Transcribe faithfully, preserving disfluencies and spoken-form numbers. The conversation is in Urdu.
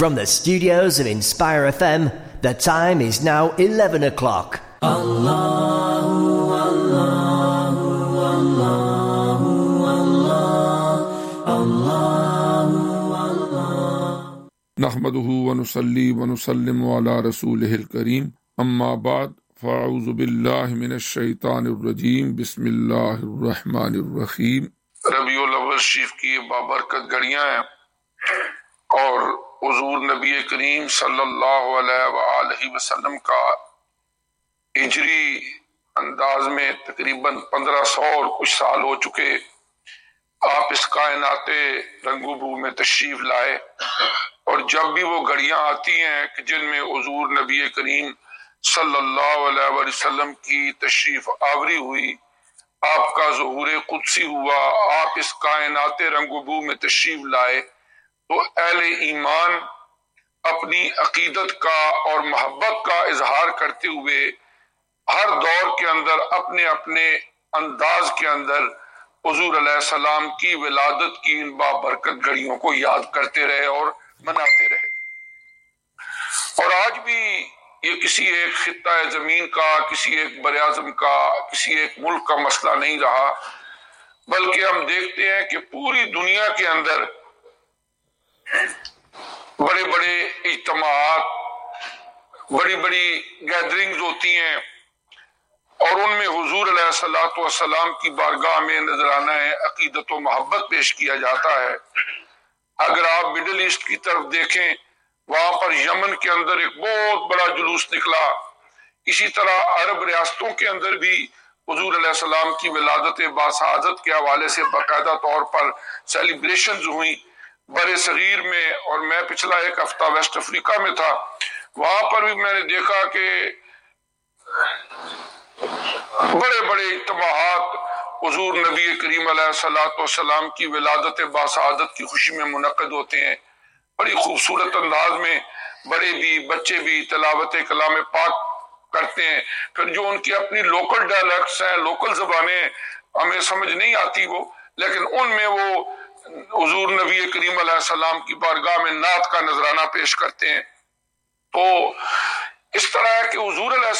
From the studios of Inspire F M, the time is now eleven o'clock. Allahu, Allahu, Allahu, Allah, Allahu, Allah. نحمده ونصلي ونسلم على رسوله الكريم اما بعد فاعوذ باللہ من الشیطان الرجیم بسم اللہ الرحمن الرحیم۔ ربیع الاول شریف کی بابرکت گھڑیاں ہیں اور حضور نبی کریم صلی اللہ علیہ وآلہ وسلم کا ہجری انداز میں تقریباً پندرہ سو اور کچھ سال ہو چکے آپ اس کائنات رنگو بو میں تشریف لائے، اور جب بھی وہ گھڑیاں آتی ہیں کہ جن میں حضور نبی کریم صلی اللہ علیہ وسلم کی تشریف آوری ہوئی، آپ کا ظہور قدسی ہوا، آپ اس کائنات رنگ و بو میں تشریف لائے، تو اہل ایمان اپنی عقیدت کا اور محبت کا اظہار کرتے ہوئے ہر دور کے اندر اپنے اپنے انداز کے اندر حضور علیہ السلام کی ولادت کی ان بابرکت گھڑیوں کو یاد کرتے رہے اور مناتے رہے۔ اور آج بھی یہ کسی ایک خطہ زمین کا، کسی ایک براعظم کا، کسی ایک ملک کا مسئلہ نہیں رہا، بلکہ ہم دیکھتے ہیں کہ پوری دنیا کے اندر بڑے بڑے اجتماعات، بڑی بڑی گیدرنگز ہوتی ہیں، اور ان میں حضور علیہ الصلوۃ والسلام کی بارگاہ میں نذرانہ عقیدت و محبت پیش کیا جاتا ہے۔ اگر آپ مڈل ایسٹ کی طرف دیکھیں، وہاں پر یمن کے اندر ایک بہت بڑا جلوس نکلا، اسی طرح عرب ریاستوں کے اندر بھی حضور علیہ السلام کی ولادت باسعادت کے حوالے سے باقاعدہ طور پر سیلیبریشنز ہوئیں بر صغیر میں، اور میں پچھلا ایک ہفتہ ویسٹ افریقہ میں تھا، وہاں پر بھی میں نے دیکھا کہ بڑے بڑے اجتماعات حضور نبی کریم علیہ الصلوۃ والسلام کی ولادت باسعادت کی خوشی میں منعقد ہوتے ہیں، بڑی خوبصورت انداز میں، بڑے بھی بچے بھی تلاوت کلام پاک کرتے ہیں۔ پھر جو ان کی اپنی لوکل ڈائلیکٹس ہیں، لوکل زبانیں ہمیں سمجھ نہیں آتی وہ، لیکن ان میں وہ حضور نبی کریم علیہ السلام کی بارگاہ میں نعت کا نذرانہ پیش کرتے ہیں۔ تو اس طرح ہے کہ حضور علیہ